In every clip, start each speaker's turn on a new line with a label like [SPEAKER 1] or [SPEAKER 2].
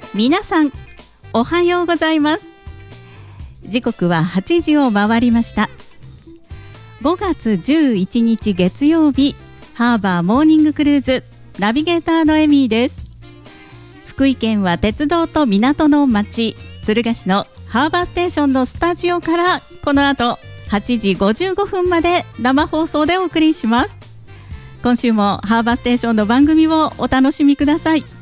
[SPEAKER 1] 皆さんおはようございます。時刻は8時を回りました。5月11日月曜日、ハーバーモーニングクルーズナビゲーターのエミーです。福井県は鉄道と港の町敦賀市のハーバーステーションのスタジオからこの後8時55分まで生放送でお送りします。今週もハーバーステーションの番組をお楽しみください。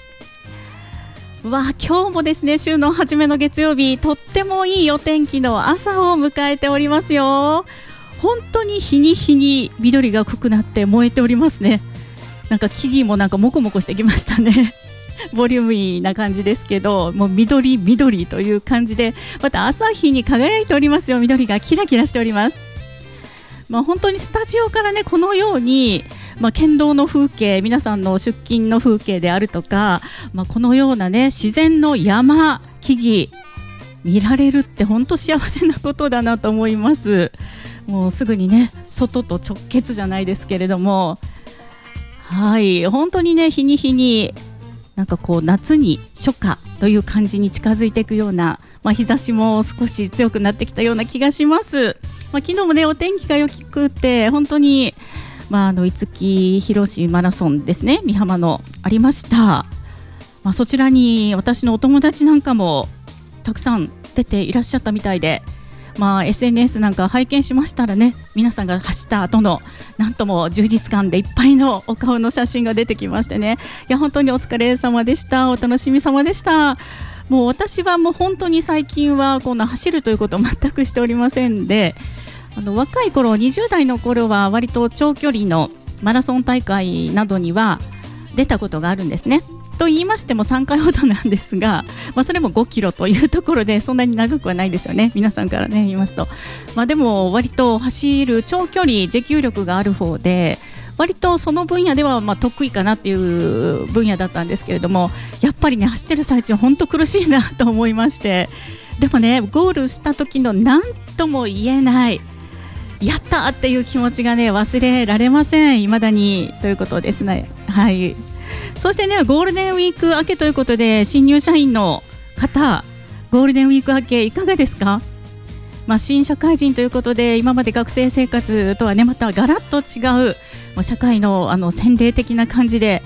[SPEAKER 1] 今日もですね、週の初めの月曜日、とってもいいお天気の朝を迎えておりますよ。本当に日に日に緑が濃くなって燃えておりますね。なんか木々もなんかモコモコしてきましたね。ボリューミーな感じですけど、もう緑緑という感じで、また朝日に輝いておりますよ。緑がキラキラしております。本当にスタジオからね、このように、県道の風景、皆さんの出勤の風景であるとか、このようなね、自然の山、木々見られるって本当幸せなことだなと思います。もうすぐにね、外と直結じゃないですけれども、はい、本当にね、日に日になんかこう夏に初夏という感じに近づいていくような、日差しも少し強くなってきたような気がします。昨日もね、お天気が良くて本当に、五木ひろしマラソンですね、美浜のありました。そちらに私のお友達なんかもたくさん出ていらっしゃったみたいで、SNS なんか拝見しましたらね、皆さんが走った後のなんとも充実感でいっぱいのお顔の写真が出てきましてね、いや本当にお疲れ様でした。お楽しみ様でした。もう私はもう本当に最近はこんな走るということを全くしておりませんで、若い頃20代の頃は割と長距離のマラソン大会などには出たことがあるんですね。と言いましても3回ほどなんですが、それも5キロというところでそんなに長くはないですよね、皆さんからね言いますと。でも割と走る長距離持久力がある方で、割とその分野では得意かなっていう分野だったんですけれども、やっぱりね、走ってる最中本当苦しいなと思いまして、でもね、ゴールした時の何とも言えないやったーっていう気持ちがね、忘れられません、未だにということですね。はい。そしてね、ゴールデンウィーク明けということで、新入社員の方、ゴールデンウィーク明けいかがですか？新社会人ということで、今まで学生生活とはね、またガラッと違う社会の洗礼的な感じで